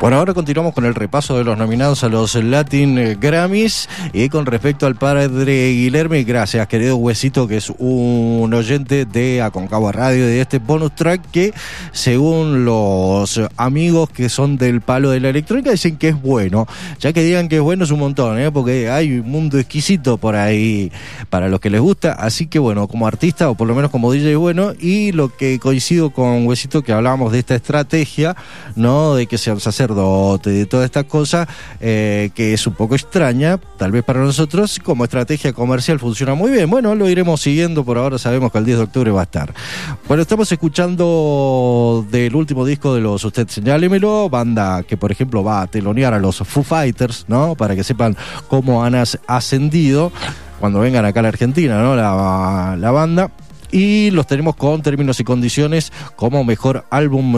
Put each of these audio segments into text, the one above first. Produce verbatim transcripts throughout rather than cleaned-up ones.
Bueno, ahora continuamos con el repaso de los nominados a los Latin Grammys y con respecto al padre Guilherme, gracias querido Huesito, que es un oyente de Aconcagua Radio, de este bonus track que según los amigos que son del palo de la electrónica dicen que es bueno. Ya que digan que es bueno es un montón, ¿eh? Porque hay un mundo exquisito por ahí para los que les gusta, así que bueno, como artista o por lo menos como D J bueno, y lo que coincido con Huesito que hablábamos de esta estrategia, ¿no? De que sea un sacerdote, de todas estas cosas, eh, que es un poco extraña, tal vez para nosotros, como estrategia comercial funciona muy bien. Bueno, lo iremos siguiendo, por ahora sabemos que el diez de octubre va a estar. Bueno, estamos escuchando del último disco de los Usted Señálemelo, banda que por ejemplo va a telonear a los Foo Fighters, ¿no? Para que sepan cómo han as- ascendido cuando vengan acá a la Argentina, ¿no? La, la banda. Y los tenemos con Términos y Condiciones como mejor álbum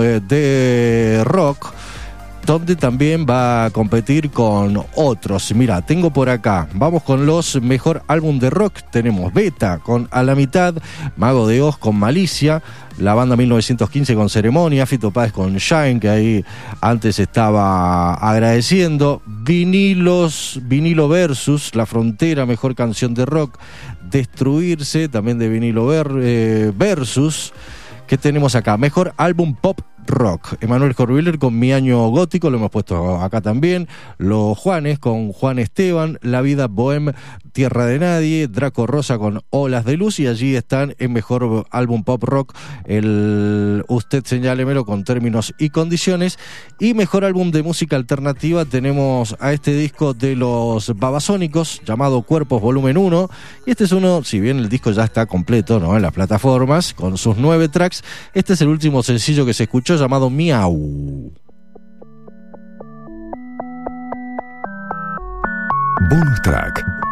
de rock, donde también va a competir con otros. Mira, tengo por acá, vamos con los mejor álbum de rock. Tenemos Beta con A la Mitad, Mago de Oz con Malicia, la banda mil novecientos quince con Ceremonia, Fito Páez con Shine, que ahí antes estaba agradeciendo, Vinilos, Vinilo Versus, La Frontera, mejor canción de rock, Destruirse, también de Vinilo Ver, eh, Versus. ¿Qué tenemos acá? Mejor álbum pop rock. Emanuel Corviller con Mi Año Gótico, lo hemos puesto acá también. Los Juanes con Juan Esteban, La Vida Bohem, Tierra de Nadie, Draco Rosa con Olas de Luz, y allí están en mejor álbum pop rock el Usted Señálemelo con Términos y Condiciones. Y mejor álbum de música alternativa tenemos a este disco de los Babasónicos llamado Cuerpos Volumen uno, y este es uno, si bien el disco ya está completo, ¿no?, en las plataformas con sus nueve tracks, este es el último sencillo que se escuchó llamado Miau. Bonus track.